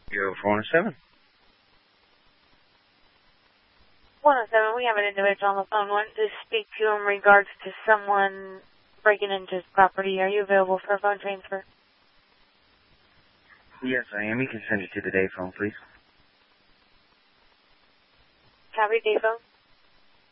You're 407. 107, we have an individual on the phone wanting to speak to you in regards to someone breaking into his property. Are you available for a phone transfer? Yes, I am. You can send it to the day phone, please. Copy, day phone.